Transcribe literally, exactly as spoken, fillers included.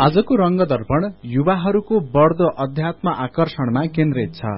आजको रंग दर्पण युवाहरूको बढ्दो अध्यात्म आकर्षणमा केन्द्रित छ।